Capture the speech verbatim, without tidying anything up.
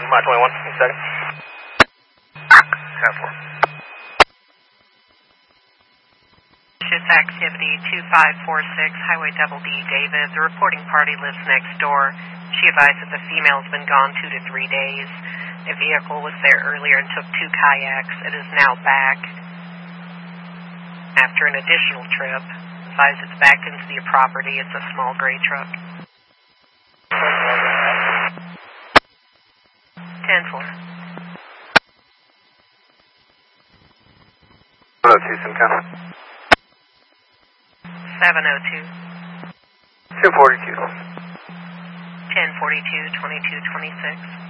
Mile twenty-one, one second. ten four. Shift activity two five four six, Highway Double D, David. The reporting party lives next door. She advised that the female's been gone two to three days. A vehicle was there earlier and took two kayaks. It is now back. After an additional trip, advised it's back into the property. It's a small gray truck. ten four. Oh, two, some kind. seven oh two. two forty-two. ten forty-two, twenty-two twenty-six.